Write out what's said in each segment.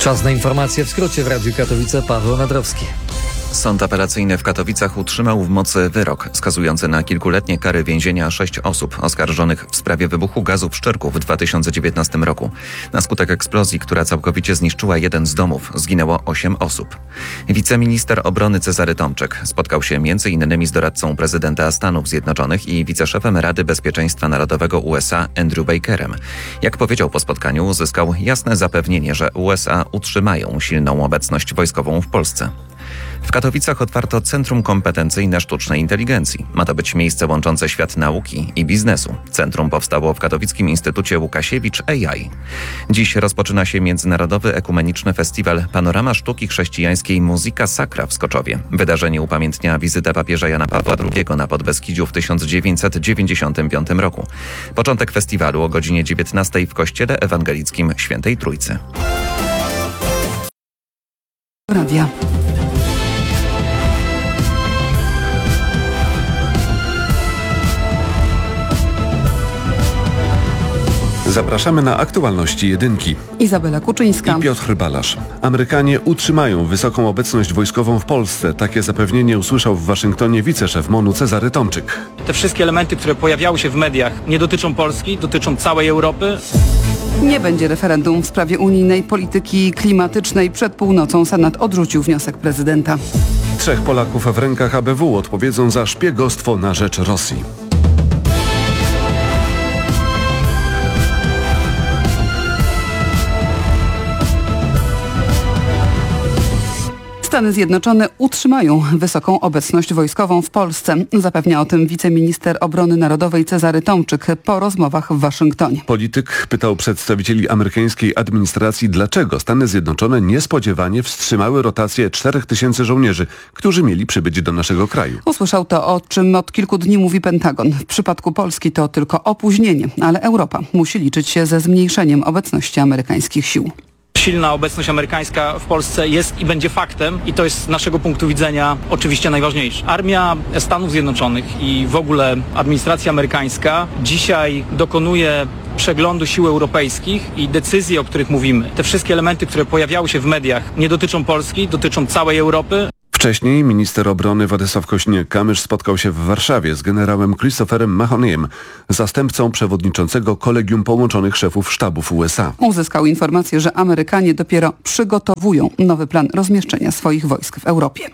Czas na informacje w skrócie w Radiu Katowice. Paweł Nadrowski. Sąd apelacyjny w Katowicach utrzymał w mocy wyrok skazujący na kilkuletnie kary więzienia 6 osób oskarżonych w sprawie wybuchu gazu w Szczyrku w 2019 roku. Na skutek eksplozji, która całkowicie zniszczyła jeden z domów, zginęło 8 osób. Wiceminister obrony Cezary Tomczyk spotkał się m.in. z doradcą prezydenta Stanów Zjednoczonych i wiceszefem Rady Bezpieczeństwa Narodowego USA Andrew Bakerem. Jak powiedział po spotkaniu, uzyskał jasne zapewnienie, że USA utrzymają silną obecność wojskową w Polsce. W Katowicach otwarto Centrum Kompetencyjne Sztucznej Inteligencji. Ma to być miejsce łączące świat nauki i biznesu. Centrum powstało w Katowickim Instytucie Łukasiewicz AI. Dziś rozpoczyna się Międzynarodowy Ekumeniczny Festiwal Panorama Sztuki Chrześcijańskiej Muzyka Sacra w Skoczowie. Wydarzenie upamiętnia wizytę papieża Jana Pawła II na Podbeskidziu w 1995 roku. Początek festiwalu o godzinie 19 w Kościele Ewangelickim Świętej Trójcy. Radia. Zapraszamy na aktualności jedynki. Izabela Kuczyńska I Piotr Balasz. Amerykanie utrzymają wysoką obecność wojskową w Polsce. Takie zapewnienie usłyszał w Waszyngtonie wiceszef MON-u Cezary Tomczyk. Te wszystkie elementy, które pojawiały się w mediach, nie dotyczą Polski, dotyczą całej Europy. Nie będzie referendum w sprawie unijnej polityki klimatycznej. Przed północą Senat odrzucił wniosek prezydenta. 3 Polaków w rękach ABW odpowiedzą za szpiegostwo na rzecz Rosji. Stany Zjednoczone utrzymają wysoką obecność wojskową w Polsce. Zapewnia o tym wiceminister obrony narodowej Cezary Tomczyk po rozmowach w Waszyngtonie. Polityk pytał przedstawicieli amerykańskiej administracji, dlaczego Stany Zjednoczone niespodziewanie wstrzymały rotację 4000 żołnierzy, którzy mieli przybyć do naszego kraju. Usłyszał to, o czym od kilku dni mówi Pentagon. W przypadku Polski to tylko opóźnienie, ale Europa musi liczyć się ze zmniejszeniem obecności amerykańskich sił. Silna obecność amerykańska w Polsce jest i będzie faktem i to jest z naszego punktu widzenia oczywiście najważniejsze. Armia Stanów Zjednoczonych i w ogóle administracja amerykańska dzisiaj dokonuje przeglądu sił europejskich i decyzji, o których mówimy. Te wszystkie elementy, które pojawiały się w mediach, nie dotyczą Polski, dotyczą całej Europy. Wcześniej minister obrony Władysław Kośniak-Kamysz spotkał się w Warszawie z generałem Christopherem Mahoneyem, zastępcą przewodniczącego Kolegium Połączonych Szefów Sztabów USA. Uzyskał informację, że Amerykanie dopiero przygotowują nowy plan rozmieszczenia swoich wojsk w Europie.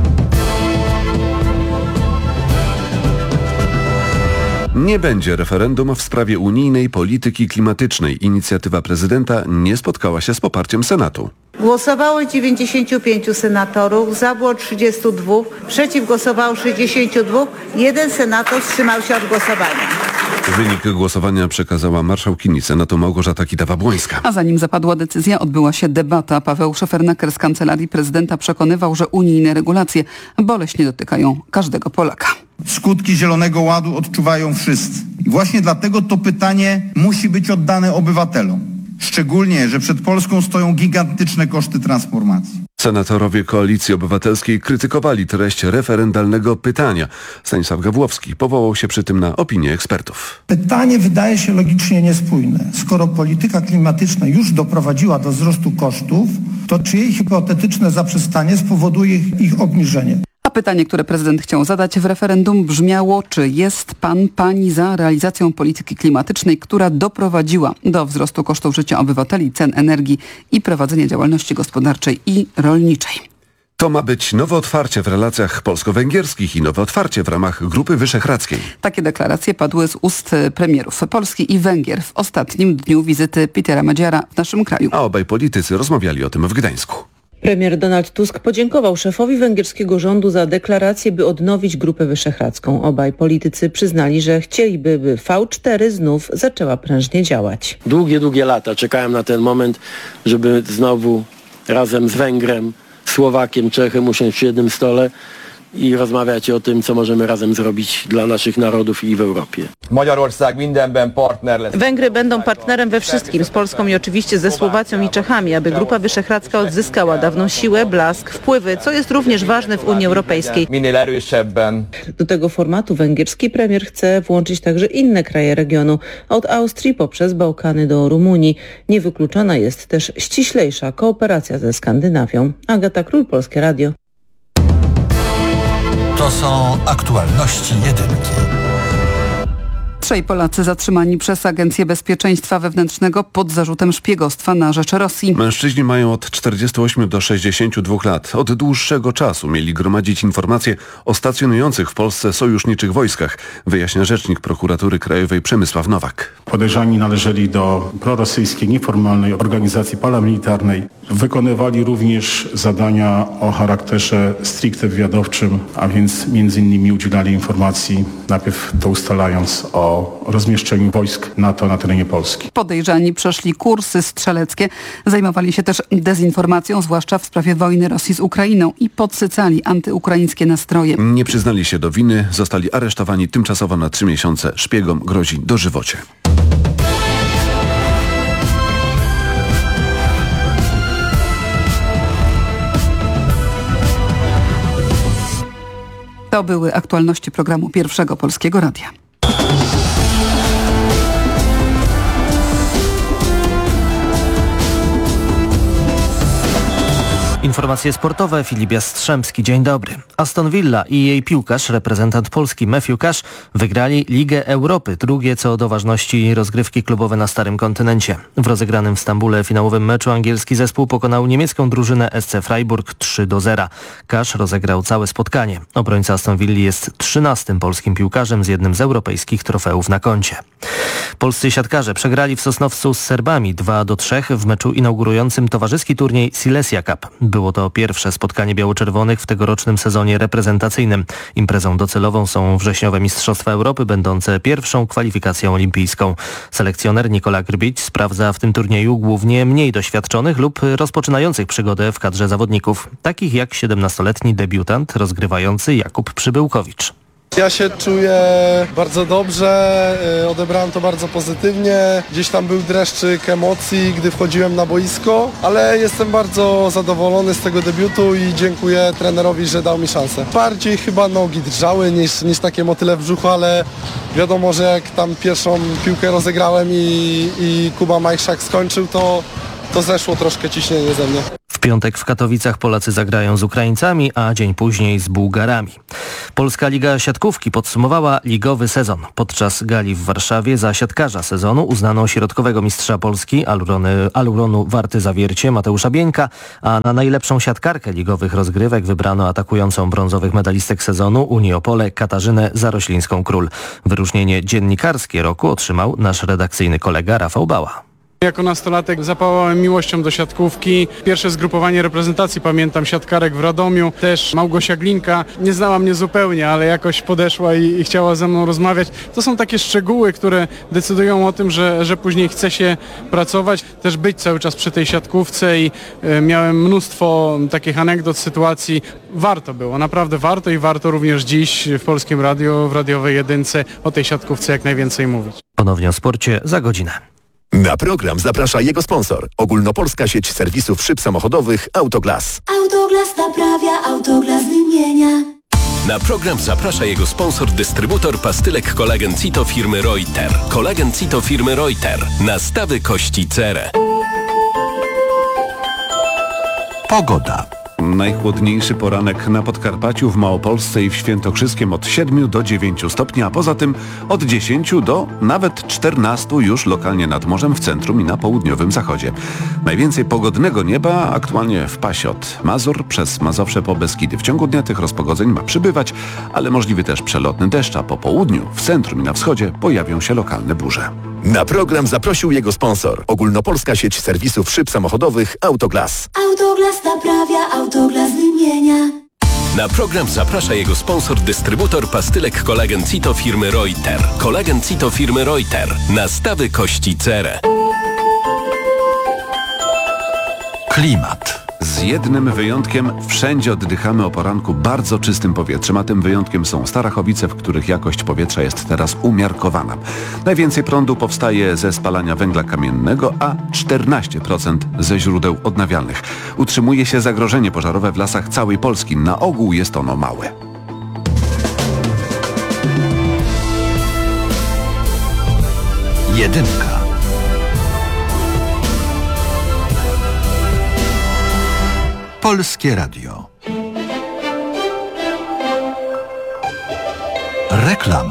Nie będzie referendum w sprawie unijnej polityki klimatycznej. Inicjatywa prezydenta nie spotkała się z poparciem Senatu. Głosowało 95 senatorów, za było 32, przeciw głosowało 62, 1 senator wstrzymał się od głosowania. Wynik głosowania przekazała marszałkini Senatu Małgorzata Kidawa-Błońska. A zanim zapadła decyzja, odbyła się debata. Paweł Szefernaker z Kancelarii Prezydenta przekonywał, że unijne regulacje boleśnie dotykają każdego Polaka. Skutki Zielonego Ładu odczuwają wszyscy. I właśnie dlatego to pytanie musi być oddane obywatelom. Szczególnie, że przed Polską stoją gigantyczne koszty transformacji. Senatorowie Koalicji Obywatelskiej krytykowali treść referendalnego pytania. Stanisław Gawłowski powołał się przy tym na opinię ekspertów. Pytanie wydaje się logicznie niespójne. Skoro polityka klimatyczna już doprowadziła do wzrostu kosztów, to czy jej hipotetyczne zaprzestanie spowoduje ich obniżenie? A pytanie, które prezydent chciał zadać w referendum brzmiało, czy jest pani za realizacją polityki klimatycznej, która doprowadziła do wzrostu kosztów życia obywateli, cen energii i prowadzenia działalności gospodarczej i rolniczej. To ma być nowe otwarcie w relacjach polsko-węgierskich i nowe otwarcie w ramach Grupy Wyszehradzkiej. Takie deklaracje padły z ust premierów Polski i Węgier w ostatnim dniu wizyty Petera Madziara w naszym kraju. A obaj politycy rozmawiali o tym w Gdańsku. Premier Donald Tusk podziękował szefowi węgierskiego rządu za deklarację, by odnowić Grupę Wyszehradzką. Obaj politycy przyznali, że chcieliby, by V4 znów zaczęła prężnie działać. Długie lata czekałem na ten moment, żeby znowu razem z Węgrem, Słowakiem, Czechem usiąść przy jednym stole i rozmawiać o tym, co możemy razem zrobić dla naszych narodów i w Europie. Węgry będą partnerem we wszystkim, z Polską i oczywiście ze Słowacją i Czechami, aby Grupa Wyszehradzka odzyskała dawną siłę, blask, wpływy, co jest również ważne w Unii Europejskiej. Do tego formatu węgierski premier chce włączyć także inne kraje regionu, od Austrii poprzez Bałkany do Rumunii. Niewykluczona jest też ściślejsza kooperacja ze Skandynawią. Agata Król, Polskie Radio. To są aktualności jedynki. 3 Polacy zatrzymani przez Agencję Bezpieczeństwa Wewnętrznego pod zarzutem szpiegostwa na rzecz Rosji. Mężczyźni mają od 48 do 62 lat. Od dłuższego czasu mieli gromadzić informacje o stacjonujących w Polsce sojuszniczych wojskach, wyjaśnia rzecznik Prokuratury Krajowej Przemysław Nowak. Podejrzani należeli do prorosyjskiej nieformalnej organizacji paramilitarnej. Wykonywali również zadania o charakterze stricte wywiadowczym, a więc m.in. udzielali informacji, najpierw to ustalając o rozmieszczeniu wojsk NATO na terenie Polski. Podejrzani przeszli kursy strzeleckie, zajmowali się też dezinformacją, zwłaszcza w sprawie wojny Rosji z Ukrainą i podsycali antyukraińskie nastroje. Nie przyznali się do winy, zostali aresztowani tymczasowo na 3 miesiące. Szpiegom grozi dożywocie. To były aktualności programu Pierwszego Polskiego Radia. Informacje sportowe, Filip Jastrzębski, dzień dobry. Aston Villa i jej piłkarz, reprezentant Polski Matthew Cash, wygrali Ligę Europy, drugie co do ważności rozgrywki klubowe na starym kontynencie. W rozegranym w Stambule finałowym meczu angielski zespół pokonał niemiecką drużynę SC Freiburg 3-0. Cash rozegrał całe spotkanie. Obrońca Aston Villi jest 13. polskim piłkarzem z jednym z europejskich trofeów na koncie. Polscy siatkarze przegrali w Sosnowcu z Serbami 2-3 w meczu inaugurującym towarzyski turniej Silesia Cup. Było to pierwsze spotkanie biało-czerwonych w tegorocznym sezonie reprezentacyjnym. Imprezą docelową są wrześniowe Mistrzostwa Europy, będące pierwszą kwalifikacją olimpijską. Selekcjoner Nikola Grbić sprawdza w tym turnieju głównie mniej doświadczonych lub rozpoczynających przygodę w kadrze zawodników, takich jak 17-letni debiutant rozgrywający Jakub Przybyłkowicz. Ja się czuję bardzo dobrze, odebrałem to bardzo pozytywnie. Gdzieś tam był dreszczyk emocji, gdy wchodziłem na boisko, ale jestem bardzo zadowolony z tego debiutu i dziękuję trenerowi, że dał mi szansę. Bardziej chyba nogi drżały niż takie motyle w brzuchu, ale wiadomo, że jak tam pierwszą piłkę rozegrałem i Kuba Majszak skończył, to zeszło troszkę ciśnienie ze mnie. W piątek w Katowicach Polacy zagrają z Ukraińcami, a dzień później z Bułgarami. Polska Liga Siatkówki podsumowała ligowy sezon. Podczas gali w Warszawie za siatkarza sezonu uznano środkowego mistrza Polski Aluronu Warty Zawiercie Mateusza Bieńka, a na najlepszą siatkarkę ligowych rozgrywek wybrano atakującą brązowych medalistek sezonu Unii Opole Katarzynę Zaroślińską-Król. Wyróżnienie dziennikarskie roku otrzymał nasz redakcyjny kolega Rafał Bała. Jako nastolatek zapałałem miłością do siatkówki. Pierwsze zgrupowanie reprezentacji, pamiętam, siatkarek w Radomiu. Też Małgosia Glinka nie znała mnie zupełnie, ale jakoś podeszła i chciała ze mną rozmawiać. To są takie szczegóły, które decydują o tym, że później chce się pracować, też być cały czas przy tej siatkówce i miałem mnóstwo takich anegdot, sytuacji. Warto było, naprawdę warto i warto również dziś w Polskim Radiu, w radiowej jedynce o tej siatkówce jak najwięcej mówić. Ponownie o sporcie za godzinę. Na program zaprasza jego sponsor. Ogólnopolska sieć serwisów szyb samochodowych Autoglas. Autoglas naprawia, Autoglas wymienia. Na program zaprasza jego sponsor, dystrybutor pastylek Kolagen Cito firmy Reuter. Kolagen Cito firmy Reuter. Nastawy kości cerę. Pogoda. Najchłodniejszy poranek na Podkarpaciu, w Małopolsce i w Świętokrzyskiem od 7 do 9 stopni, a poza tym od 10 do nawet 14 już lokalnie nad morzem w centrum i na południowym zachodzie. Najwięcej pogodnego nieba aktualnie w pasie od Mazur przez Mazowsze po Beskidy. W ciągu dnia tych rozpogodzeń ma przybywać, ale możliwy też przelotny deszcz, a po południu w centrum i na wschodzie pojawią się lokalne burze. Na program zaprosił jego sponsor. Ogólnopolska sieć serwisów szyb samochodowych Autoglas. Autoglas naprawia, Autoglas wymienia. Na program zaprasza jego sponsor, dystrybutor pastylek Kolagen Cito firmy Reuter. Kolagen Cito firmy Reuter. Nastawy kości cerę. Klimat. z jednym wyjątkiem wszędzie oddychamy o poranku bardzo czystym powietrzem, a tym wyjątkiem są Starachowice, w których jakość powietrza jest teraz umiarkowana. Najwięcej prądu powstaje ze spalania węgla kamiennego, a 14% ze źródeł odnawialnych. Utrzymuje się zagrożenie pożarowe w lasach całej Polski. Na ogół jest ono małe. Jedynka. Polskie Radio. Reklama.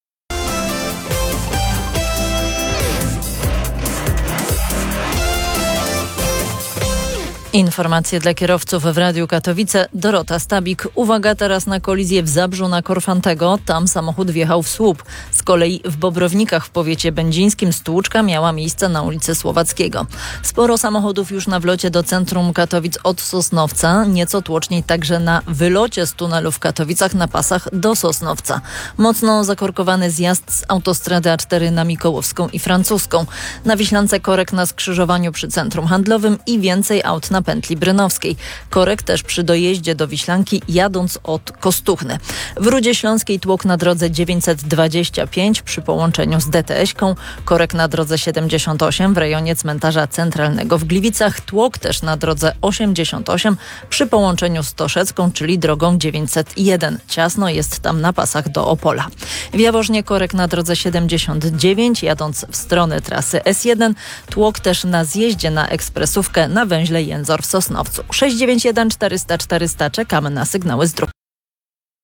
Informacje dla kierowców w Radiu Katowice. Dorota Stabik. Uwaga teraz na kolizję w Zabrzu na Korfantego. Tam samochód wjechał w słup. Z kolei w Bobrownikach w powiecie będzińskim stłuczka miała miejsce na ulicy Słowackiego. Sporo samochodów już na wlocie do centrum Katowic od Sosnowca. Nieco tłoczniej także na wylocie z tunelu w Katowicach na pasach do Sosnowca. Mocno zakorkowany zjazd z autostrady A4 na Mikołowską i Francuską. Na Wiślance korek na skrzyżowaniu przy centrum handlowym i więcej aut na pętli brynowskiej. Korek też przy dojeździe do Wiślanki jadąc od Kostuchny. W Rudzie Śląskiej tłok na drodze 925 przy połączeniu z DTS-ką. Korek na drodze 78 w rejonie cmentarza centralnego w Gliwicach. Tłok też na drodze 88 przy połączeniu z Toszecką, czyli drogą 901. Ciasno jest tam na pasach do Opola. W Jaworznie korek na drodze 79 jadąc w stronę trasy S1. Tłok też na zjeździe na ekspresówkę na węźle Jędzor w Sosnowcu. 691 400 400 czekamy na sygnały z dróg.